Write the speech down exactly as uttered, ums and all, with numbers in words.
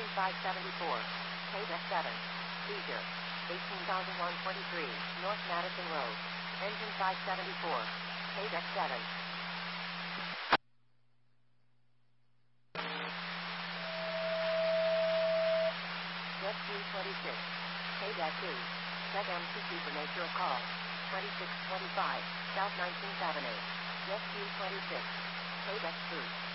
Engine five seventy-four. K-Deck seven. Seizure. eighteen thousand one hundred twenty-three, North Madison Road. Engine five seventy-four. K-Deck seven. Rescue twenty-six. K-Deck two. Check M C Q for nature of call. twenty-six twenty-five, South nineteenth Avenue. Rescue twenty-six. K-Deck two.